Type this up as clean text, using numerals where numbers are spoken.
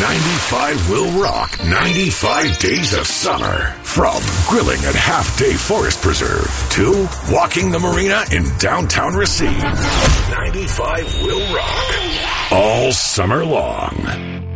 95 will rock 95 days of summer. From grilling at Half Day Forest Preserve to walking the marina in downtown Racine. 95 will rock all summer long.